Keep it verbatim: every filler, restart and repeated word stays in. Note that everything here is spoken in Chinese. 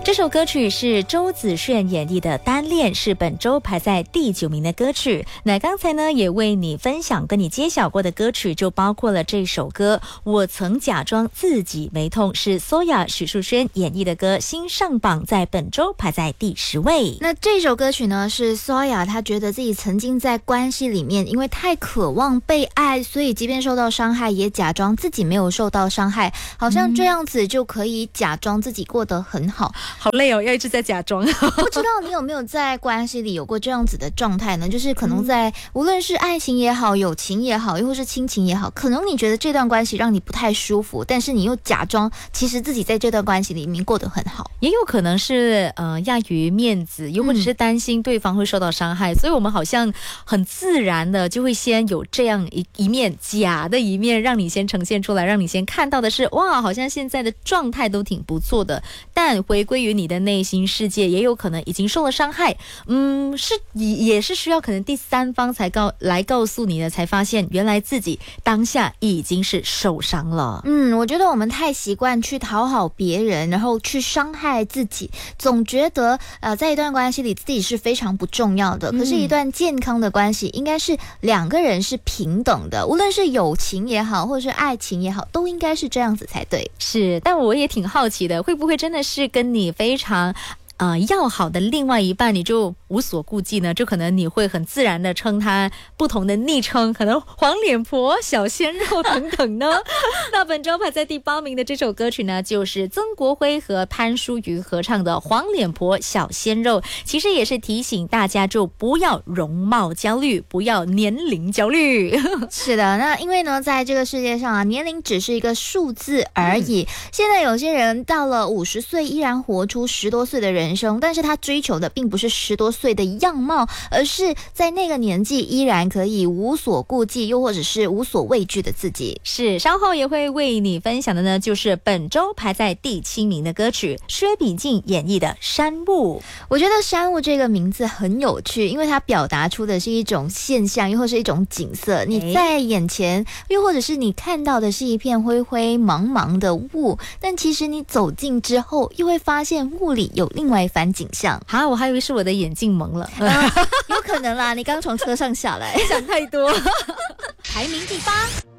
这首歌曲是周子炫演绎的《单恋》，是本周排在第九名的歌曲。那刚才呢也为你分享跟你揭晓过的歌曲，就包括了这首歌《我曾假装自己没痛》，是 Soya 许树轩演绎的歌，新上榜，在本周排在第十位。 那这首歌曲呢，是 Soya 她觉得自己曾经在关系里面因为太渴望被爱，所以即便受到伤害也假装自己没有受到伤害，好像这样子就可以假装自己过得很好。 好累哦，要一直在假装。 不知道你有没有在关系里有过这样子的状态呢？就是可能在无论是爱情也好，友情也好，又或是亲情也好，可能你觉得这段关系让你不太舒服，但是你又假装其实自己在这段关系里面过得很好。 也有可能是呃亚于面子，又或者是担心对方会受到伤害、嗯、所以我们好像很自然的就会先有这样一一面假的一面，让你先呈现出来，让你先看到的是哇，好像现在的状态都挺不错的，但回归于你的内心世界，也有可能已经受了伤害。嗯，是也是需要可能第三方才告来告诉你的，才发现原来自己当下已经是受伤了。 嗯，我觉得我们太习惯去讨好别人，然后去伤害自己，总觉得呃在一段关系里自己是非常不重要的。可是一段健康的关系应该是两个人是平等的，无论是友情也好，或者是爱情也好，都应该是这样子才对。 是，但我也挺好奇的，会不会真的是跟你非常呃，要好的另外一半你就无所顾忌呢？就可能你会很自然的称他不同的昵称，可能黄脸婆、小鲜肉等等呢。那本周排在第八名的这首歌曲呢，就是曾国辉和潘淑瑜合唱的《黄脸婆小鲜肉》，其实也是提醒大家就不要容貌焦虑，不要年龄焦虑。 是的，那因为呢在这个世界上啊，年龄只是一个数字而已、嗯、现在有些人到了五十岁依然活出十多岁的人生，但是他追求的并不是十多岁的样貌，而是在那个年纪依然可以无所顾忌，又或者是无所畏惧的自己。 是，稍后也会为你分享的呢，就是本周排在第七名的歌曲，薛比静演绎的《山雾》。 我觉得山雾这个名字很有趣，因为它表达出的是一种现象，又或是一种景色，你在眼前，又或者是你看到的是一片灰灰茫茫的雾，但其实你走近之后又会发现雾里有另外一番景象。 啊，我还以为是我的眼镜蒙了、 呃、有可能啦，你刚从车上下来。 想太多。 排名第八。